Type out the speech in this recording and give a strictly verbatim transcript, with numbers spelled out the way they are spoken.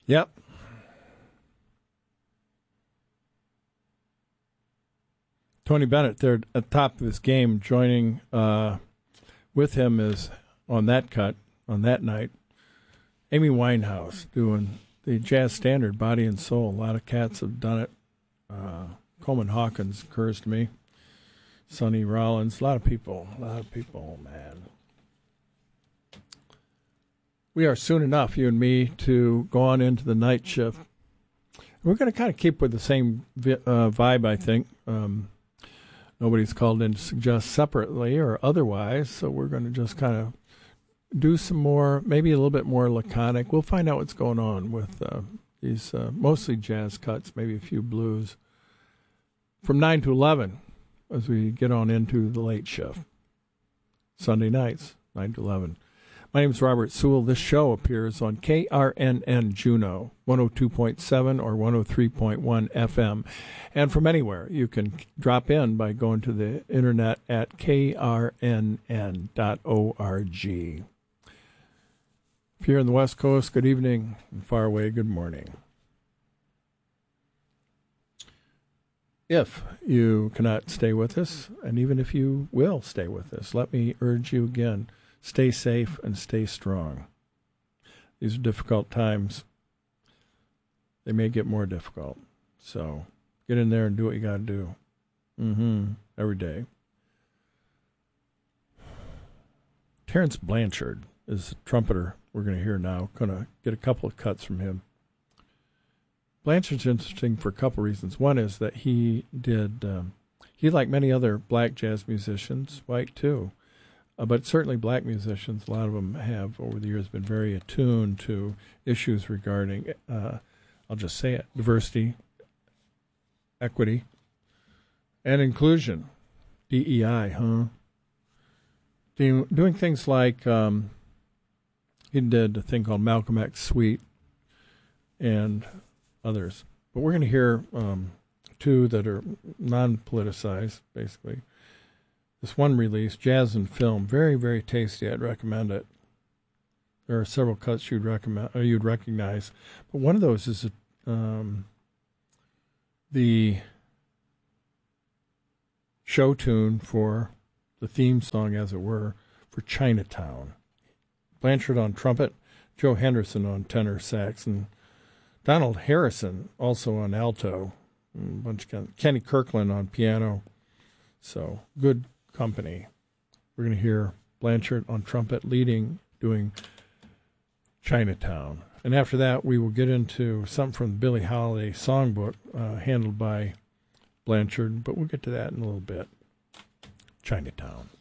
Yep. Tony Bennett there at the top of his game, joining uh, with him is on that cut, on that night, Amy Winehouse doing the jazz standard, Body and Soul. A lot of cats have done it. Uh, Coleman Hawkins occurs to me. Sonny Rollins, a lot of people, a lot of people, man. We are soon enough, you and me, to go on into the night shift. We're going to kind of keep with the same vi- uh, vibe, I think. Um, nobody's called in to suggest separately or otherwise, so we're going to just kind of do some more, maybe a little bit more laconic. We'll find out what's going on with uh, these uh, mostly jazz cuts, maybe a few blues. From nine to eleven, as we get on into the late shift. Sunday nights, nine to eleven. My name is Robert Sewell. This show appears on K R N N Juneau, one oh two point seven or one oh three point one F M. And from anywhere, you can drop in by going to the internet at K R N N dot org. If you're in the West Coast, good evening. And far away, good morning. If you cannot stay with us, and even if you will stay with us, let me urge you again, stay safe and stay strong. These are difficult times. They may get more difficult. So get in there and do what you got to do. Mm-hmm. Every day. Terrence Blanchard is a trumpeter we're going to hear now. Going to get a couple of cuts from him. Blanchard's interesting for a couple reasons. One is that he did, um, he, like many other black jazz musicians, white too, uh, but certainly black musicians, a lot of them have over the years been very attuned to issues regarding, uh, I'll just say it, diversity, equity, and inclusion, D E I, huh? Do, doing things like, um, he did a thing called Malcolm X Suite and others. But we're going to hear um, two that are non-politicized, basically. This one release, Jazz and Film, very, very tasty. I'd recommend it. There are several cuts you'd recommend, or you'd recognize, but one of those is um, the show tune for the theme song, as it were, for Chinatown. Blanchard on trumpet, Joe Henderson on tenor sax, and Donald Harrison also on alto, a bunch of Kenny Kirkland on piano. So good company. We're going to hear Blanchard on trumpet leading, doing Chinatown. And after that, we will get into something from the Billie Holiday songbook, uh, handled by Blanchard, but we'll get to that in a little bit. Chinatown.